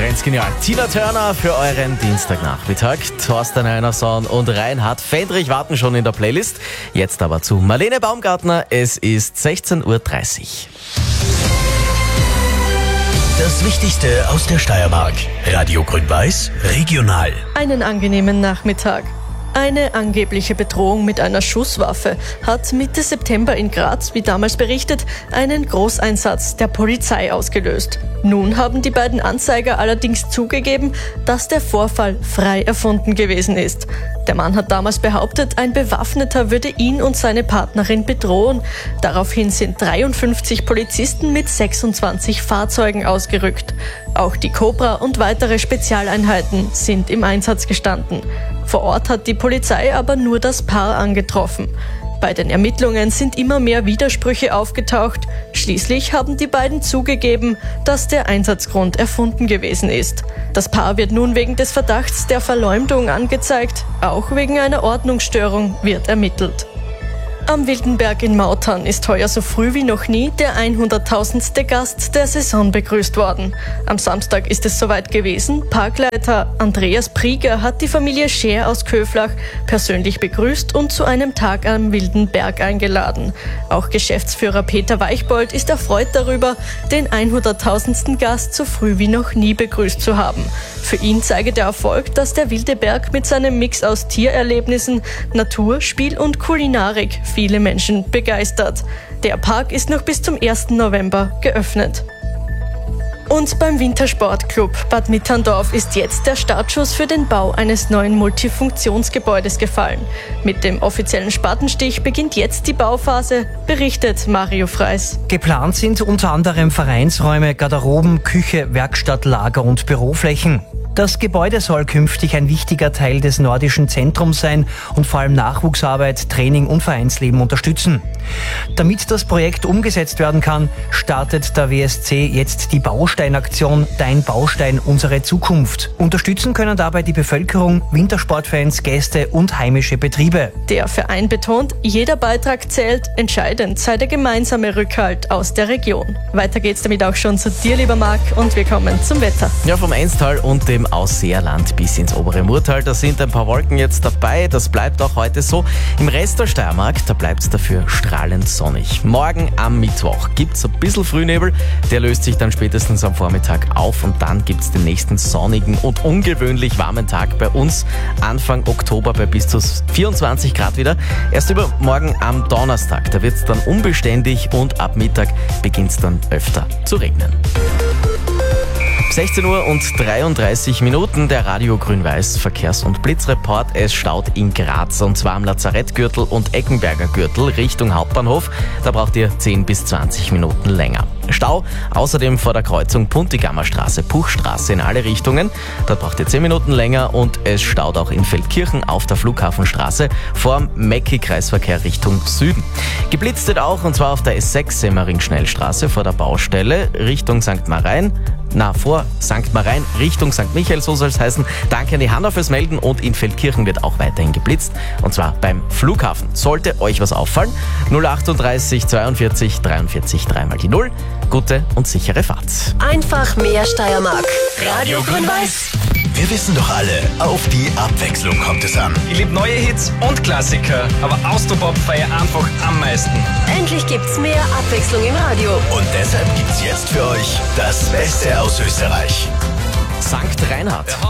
Ganz genial. Tina Turner für euren Dienstagnachmittag. Thorsten Einerson und Reinhard Fendrich warten schon in der Playlist. Jetzt aber zu Marlene Baumgartner. Es ist 16.30 Uhr. Das Wichtigste aus der Steiermark. Radio Grün-Weiß regional. Einen angenehmen Nachmittag. Eine angebliche Bedrohung mit einer Schusswaffe hat Mitte September in Graz, wie damals berichtet, einen Großeinsatz der Polizei ausgelöst. Nun haben die beiden Anzeiger allerdings zugegeben, dass der Vorfall frei erfunden gewesen ist. Der Mann hat damals behauptet, ein Bewaffneter würde ihn und seine Partnerin bedrohen. Daraufhin sind 53 Polizisten mit 26 Fahrzeugen ausgerückt. Auch die Cobra und weitere Spezialeinheiten sind im Einsatz gestanden. Vor Ort hat die Polizei aber nur das Paar angetroffen. Bei den Ermittlungen sind immer mehr Widersprüche aufgetaucht. Schließlich haben die beiden zugegeben, dass der Einsatzgrund erfunden gewesen ist. Das Paar wird nun wegen des Verdachts der Verleumdung angezeigt. Auch wegen einer Ordnungsstörung wird ermittelt. Am Wildenberg in Mautern ist heuer so früh wie noch nie der 100.000. Gast der Saison begrüßt worden. Am Samstag ist es soweit gewesen. Parkleiter Andreas Prieger hat die Familie Scheer aus Köflach persönlich begrüßt und zu einem Tag am Wildenberg eingeladen. Auch Geschäftsführer Peter Weichbold ist erfreut darüber, den 100.000. Gast so früh wie noch nie begrüßt zu haben. Für ihn zeige der Erfolg, dass der Wildeberg mit seinem Mix aus Tiererlebnissen, Natur, Spiel und Kulinarik viele Menschen begeistert. Der Park ist noch bis zum 1. November geöffnet. Und beim Wintersportclub Bad Mitterndorf ist jetzt der Startschuss für den Bau eines neuen Multifunktionsgebäudes gefallen. Mit dem offiziellen Spatenstich beginnt jetzt die Bauphase, berichtet Mario Freis. Geplant sind unter anderem Vereinsräume, Garderoben, Küche, Werkstatt, Lager und Büroflächen. Das Gebäude soll künftig ein wichtiger Teil des nordischen Zentrums sein und vor allem Nachwuchsarbeit, Training und Vereinsleben unterstützen. Damit das Projekt umgesetzt werden kann, startet der WSC jetzt die Bausteinaktion Dein Baustein, unsere Zukunft. Unterstützen können dabei die Bevölkerung, Wintersportfans, Gäste und heimische Betriebe. Der Verein betont, jeder Beitrag zählt, entscheidend sei der gemeinsame Rückhalt aus der Region. Weiter geht's damit auch schon zu dir, lieber Marc, und wir kommen zum Wetter. Ja, vom Enstal und dem Ausseerland bis ins obere Murtal, da sind ein paar Wolken jetzt dabei. Das bleibt auch heute so. Im Rest der Steiermark, da bleibt es dafür strahlend sonnig. Morgen am Mittwoch gibt es ein bisschen Frühnebel. Der löst sich dann spätestens am Vormittag auf und dann gibt es den nächsten sonnigen und ungewöhnlich warmen Tag bei uns Anfang Oktober bei bis zu 24 Grad wieder. Erst übermorgen am Donnerstag, da wird es dann unbeständig und ab Mittag beginnt es dann öfter zu regnen. 16 Uhr und 33 Minuten, der Radio Grün-Weiß Verkehrs- und Blitzreport. Es staut in Graz und zwar am Lazarettgürtel und Eckenberger Gürtel Richtung Hauptbahnhof. Da braucht ihr 10 bis 20 Minuten länger. Stau außerdem vor der Kreuzung Puntigammer Straße, Puchstraße in alle Richtungen. Dort braucht ihr 10 Minuten länger und es staut auch in Feldkirchen auf der Flughafenstraße vorm Mecki-Kreisverkehr Richtung Süden. Geblitzt wird auch und zwar auf der S6 Semmering-Schnellstraße vor der Baustelle Richtung St. Marien. Vor St. Marien Richtung St. Michael, so soll es heißen. Danke an die Hanna fürs Melden und in Feldkirchen wird auch weiterhin geblitzt und zwar beim Flughafen. Sollte euch was auffallen, 038 42 43 3 mal die 0. Gute und sichere Fahrt. Einfach mehr Steiermark. Radio Grün-Weiß. Wir wissen doch alle, auf die Abwechslung kommt es an. Ich liebe neue Hits und Klassiker, aber Austropop feiere einfach am meisten. Endlich gibt's mehr Abwechslung im Radio. Und deshalb gibt's jetzt für euch das Beste aus Österreich. Sankt Reinhard.